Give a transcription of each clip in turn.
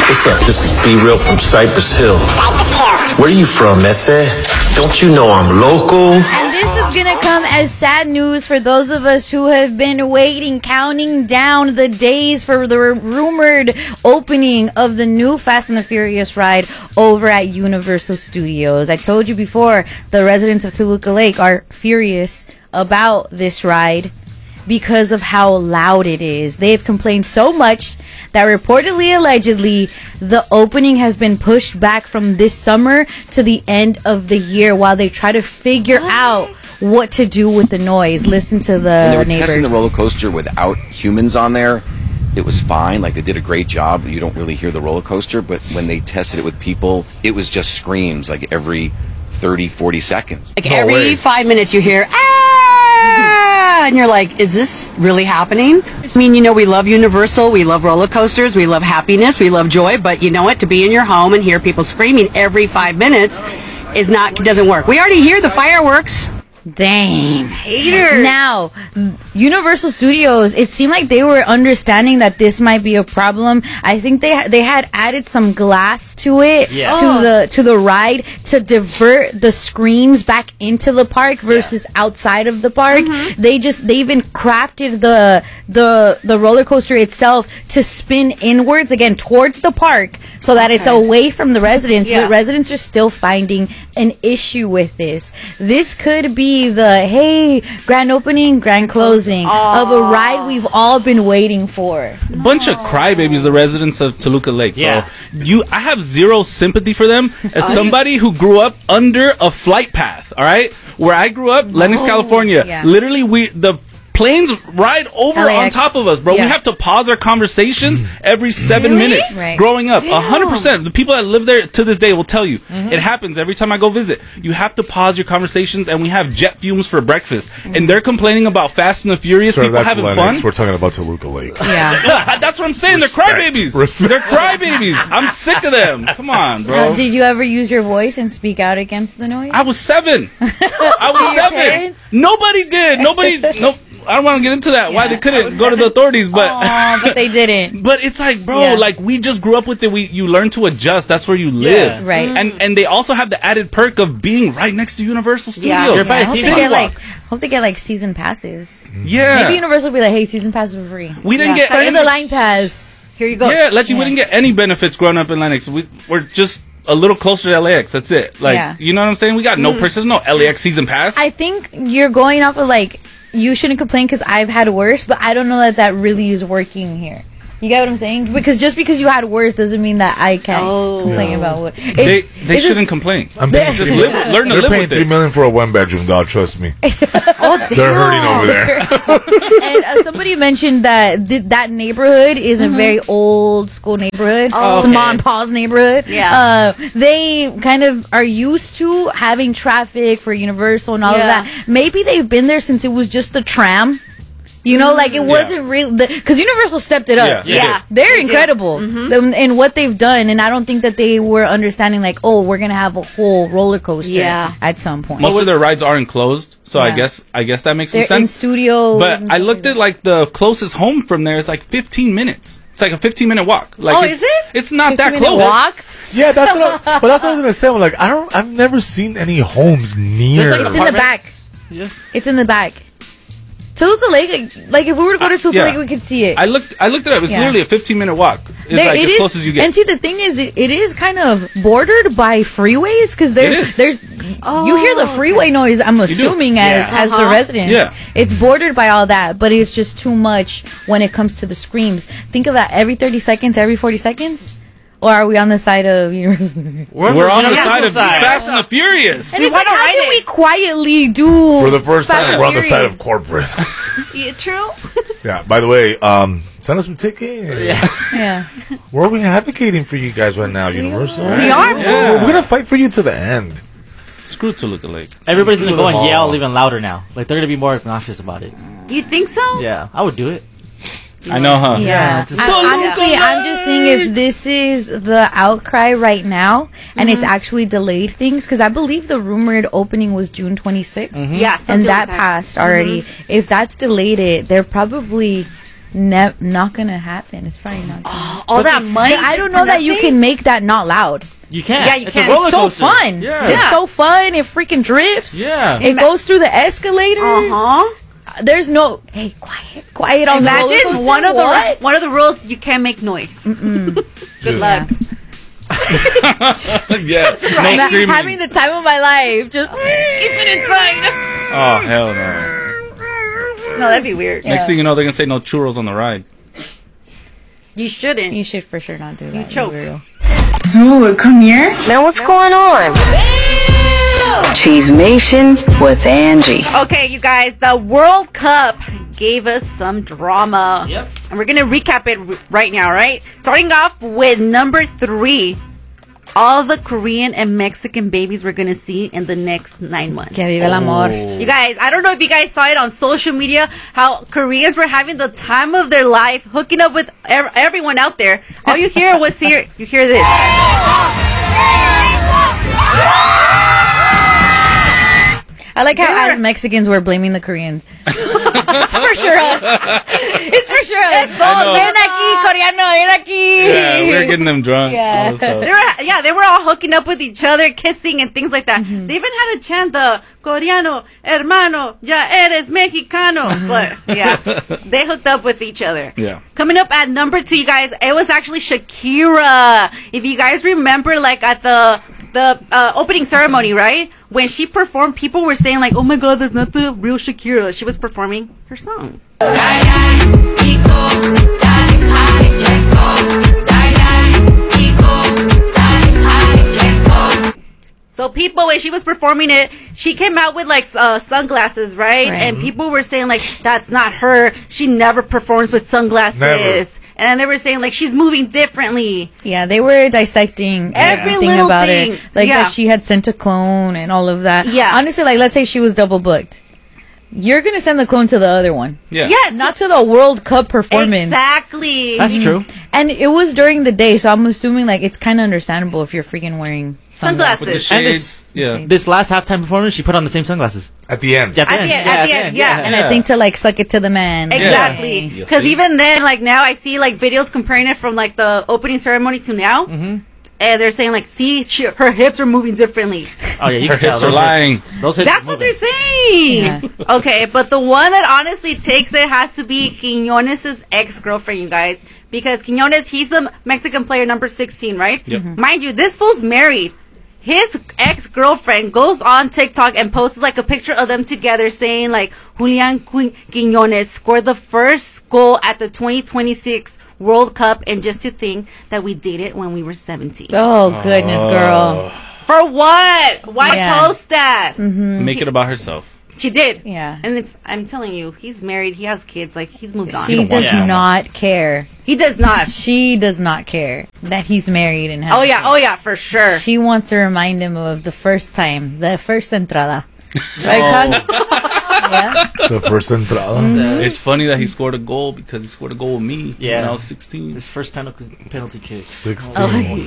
What's up? This is Be Real from Cypress Hill. Where you from, Ese? Don't you know I'm local? And this is gonna come as sad news for those of us who have been waiting, counting down the days for the rumored opening of the new Fast and the Furious ride over at Universal Studios. I told you before, the residents of Toluca Lake are furious about this ride because of how loud it is. They've complained so much that reportedly, allegedly, the opening has been pushed back from this summer to the end of the year while they try to figure out what to do with the noise. Listen to the when they were neighbors. testing the roller coaster without humans on there, it was fine. Like, they did a great job. You don't really hear the roller coaster, but when they tested it with people, it was just screams like every 30, 40 seconds. Like every 5 minutes you hear, ah! And you're like, is this really happening? I mean, you know, we love Universal, we love roller coasters, we love happiness, we love joy, but you know what? To be in your home and hear people screaming every 5 minutes doesn't work. We already hear the fireworks. Dang. Hater. Now, Universal Studios, it seemed like they were understanding that this might be a problem. I think they had added some glass to it, to the ride, to divert the screams back into the park versus outside of the park. Mm-hmm. They even crafted the roller coaster itself to spin inwards again towards the park so that it's away from the residents. But residents are still finding an issue with this. This could be the grand opening, grand closing of a ride we've all been waiting for. A bunch of crybabies, the residents of Toluca Lake. Yeah. Bro. I have zero sympathy for them as somebody who grew up under a flight path. All right, where I grew up, Lenox, California. Yeah. Literally, the planes ride over LAX. On top of us, bro. We have to pause our conversations every 7 minutes. Right. Growing up, 100%. The people that live there to this day will tell you it happens every time I go visit. You have to pause your conversations, and we have jet fumes for breakfast. And they're complaining about Fast and the Furious. Sir, people having Lennox. fun. We're talking about Toluca Lake. Yeah, that's what I'm saying. They're crybabies. They're crybabies. I'm sick of them. Come on, bro. Did you ever use your voice and speak out against the noise? I was 7. I was 7. Parents? Nobody did. Nope. I don't want to get into that. Why they couldn't go to the authorities, but they didn't. But it's like, bro, like we just grew up with it. You learn to adjust. That's where you live, right? And they also have the added perk of being right next to Universal Studios. I hope they get like season passes. Yeah, maybe Universal will be like, hey, season pass for free. We didn't get any the line pass. Here you go. Yeah, we didn't get any benefits growing up in Lenox. We're just a little closer to LAX. That's it. You know what I'm saying? We got no purchase, no LAX season pass. I think you're going off of you shouldn't complain because I've had worse, but I don't know that really is working here. You get what I'm saying? Because just because you had worse doesn't mean that I can't complain about what they shouldn't complain. I'm paying just learn to live with it. $3 million for a one-bedroom, dog. Trust me. Damn. They're hurting over there. And somebody mentioned that that neighborhood is a very old school neighborhood. It's a mom and pa's neighborhood. Yeah. They kind of are used to having traffic for Universal and all of that. Maybe they've been there since it was just the tram. You know, it wasn't real, because Universal stepped it up. They're incredible in what they've done, and I don't think that they were understanding we're gonna have a whole roller coaster at some point. Most of their rides are enclosed, so I guess that makes some sense. In studios, but I looked at the closest home from there is 15 minutes. It's like a 15-minute walk. Is it? It's not that close. Walk? Yeah, that's what I was gonna say. I'm I've never seen any homes near. It's in the back. Yeah, it's in the back. Toluca Lake, if we were to go to Toluca Lake, we could see it. I looked it up. It's literally a 15-minute walk. It's as close as you get. And see, the thing is, it is kind of bordered by freeways because there's you hear the freeway noise. I'm assuming as the residents. Yeah. It's bordered by all that, but it's just too much when it comes to the screams. Think of that every 30 seconds, every 40 seconds. Or are we on the side of Universal? We're on the side of Fast and the Furious. And it's how can we quietly do? For the first time, we're on the side of corporate. Yeah, true. Yeah. By the way, send us some tickets. Yeah. We're advocating for you guys right now, Universal. We are. Yeah. We're gonna fight for you to the end. Screw Toluca Lake. Everybody's gonna go and yell even louder now. They're gonna be more obnoxious about it. You think so? Yeah, I would do it. I know, huh? Yeah. Honestly, I'm just seeing if this is the outcry right now and it's actually delayed things, because I believe the rumored opening was June 26th. Yeah, and that passed already. If that's delayed it, they're probably not gonna happen. It's probably not. All that money. I don't know that you can make that not loud. You can. Yeah, you can. It's so fun. Yeah. It's so fun. It freaking drifts. Yeah. It goes through the escalators. There's no quiet on the roller Imagine coaster. one of the rules: you can't make noise. Good luck. Yeah. No screaming. Having the time of my life. Just keep it inside. Oh, hell no. No, that'd be weird. Next thing you know, they're going to say no churros on the ride. You shouldn't. You should for sure not do that. You choke. Dude, come here. Man, what's going on? Cheesemation with Angie. Okay, you guys, the World Cup gave us some drama. Yep. And we're going to recap it right now, right? Starting off with number 3. All the Korean and Mexican babies we're going to see in the next 9 months. Que vive el amor. You guys, I don't know if you guys saw it on social media, how Koreans were having the time of their life, hooking up with everyone out there. All you hear you hear this. I like how as Mexicans we're blaming the Koreans. It's for sure us. It's for sure us. Ven aquí, coreano, ven aquí. Yeah, we were getting them drunk. Yeah. They were all hooking up with each other, kissing and things like that. They even had a chant, the coreano, hermano, ya eres mexicano. But yeah, they hooked up with each other. Yeah. Coming up at number 2, you guys, it was actually Shakira. If you guys remember, like at the opening ceremony, right? When she performed, people were saying like, "Oh my God, that's not the real Shakira." She was performing her song. So people, when she was performing it, she came out with like sunglasses, right? And people were saying like, "That's not her. She never performs with sunglasses." Never. And they were saying like she's moving differently. Yeah, they were dissecting everything little about thing. it. Like that she had sent a clone and all of that. Yeah. Honestly, like let's say she was double booked. You're going to send the clone to the other one. Yeah. Yes. Not to the World Cup performance. Exactly. That's true. And it was during the day, so I'm assuming like it's kind of understandable if you're freaking wearing Sunglasses. With the shades. This last halftime performance, she put on the same sunglasses. At the end. At the end, yeah. And I think to like suck it to the man. Exactly. Yeah. Because even then, like now I see like videos comparing it from like the opening ceremony to now. And they're saying like, see, her hips are moving differently. Oh yeah, you Her can tell. hips are lying. Those hips That's what they're saying. Okay, but the one that honestly takes it has to be Quiñones' ex-girlfriend, you guys. Because Quiñones, he's the Mexican player number 16, right? Yep. Mind you, this fool's married. His ex-girlfriend goes on TikTok and posts like a picture of them together saying like, Julian Quiñones scored the first goal at the 2026 World Cup, and just to think that we dated when we were 17. Oh, goodness, girl. For what? Why post that? Make it about herself. She did. Yeah. And I'm telling you, he's married, he has kids, like he's moved on. She does not care. He does not. She does not care that he's married and has Oh yeah, for sure. She wants to remind him of the first time, the first entrada. Right, Con? Yeah. The first entrada. It's funny that he scored a goal because he scored a goal with me when I was 16. His first penalty kick. 16.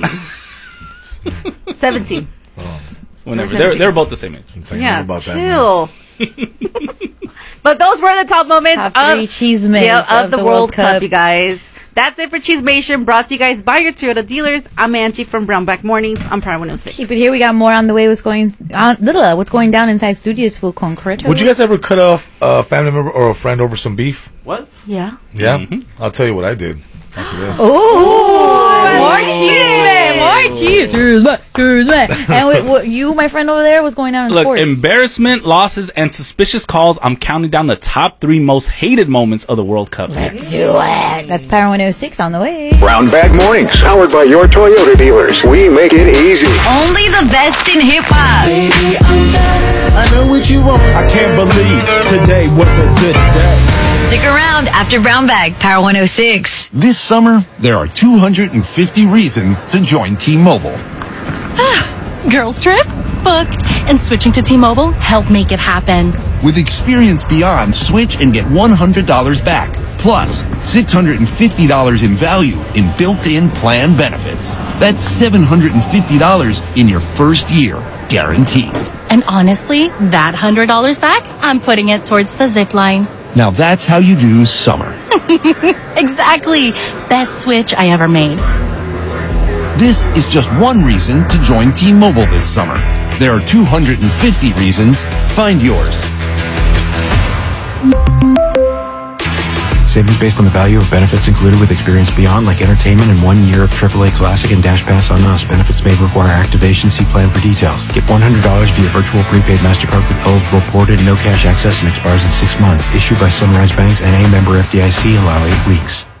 17. Whenever they're both the same age. Yeah, about chill. But those were the top moments Top three cheesemans of the World Cup, you guys. That's it for Cheesemation, brought to you guys by your Toyota dealers. I'm Angie from Brownback Mornings. I'm Prime 106. Keep it here. We got more on the way. What's going down inside Studios Full Concreto. Would you guys ever cut off a family member or a friend over some beef? What? Yeah. Yeah? I'll tell you what I did after this. More cheesemans. And you, my friend over there, what's going on in Look, sports? embarrassment, losses, and suspicious calls. I'm counting down the top 3 most hated moments of the World Cup. Let's do it. That's Power 106 on the way. Brownback Mornings, powered by your Toyota dealers. We make it easy. Only the best in hip-hop. Baby, I'm better. I know what you want. I can't believe today was a good day. Stick around after Brownback, Power 106. This summer, there are 250 reasons to join T-Mobile. Girls trip? Booked. And switching to T-Mobile helped make it happen. With Experience Beyond, switch and get $100 back. Plus, $650 in value in built-in plan benefits. That's $750 in your first year, guaranteed. And honestly, that $100 back, I'm putting it towards the zip line. Now that's how you do summer. Exactly. Best switch I ever made. This is just one reason to join T-Mobile this summer. There are 250 reasons. Find yours. Savings based on the value of benefits included with Experience Beyond, like entertainment and 1 year of AAA Classic and Dash Pass on us. Benefits may require activation. See plan for details. Get $100 via virtual prepaid MasterCard with eligible ported, no cash access, and expires in 6 months. Issued by Sunrise Banks and a member FDIC. Allow 8 weeks.